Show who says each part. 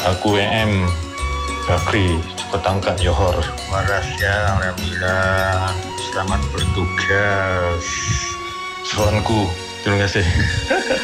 Speaker 1: Aku AM Bakri, Cipetangkat, Johor.
Speaker 2: Waras ya, alhamdulillah. Selamat bertugas.
Speaker 1: Soanku, terima kasih.